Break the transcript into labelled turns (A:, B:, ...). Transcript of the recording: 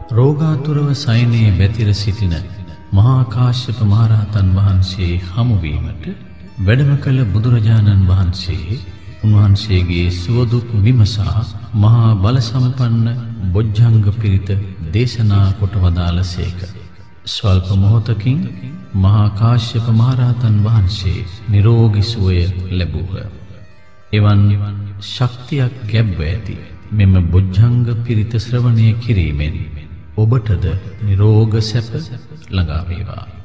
A: රෝගාතුරව සයනයේ බැතිර සිටින මහා කාශ්‍යප මහරහතන් වහන්සේ හමුවීමට වැඩම කළ බුදුරජාණන් වහන්සේ උන්වහන්සේගේ සුවදුක් විමසා මහා බල සම්පන්න බොජ්ජංග පිරිත දේශනා කොට වදාළසේක. ස්වල්ප මොහොතකින් මහා කාශ්‍යප මහරහතන් වහන්සේ නිරෝගී සුවය ලැබුව. එවන් ශක්තියක් ගැබ්ව ඇති මෙම බොජ්ජංග පිරිත ශ්‍රවණය කිරීමෙන් ඔබටද නිරෝග සැප ළඟා වේවා.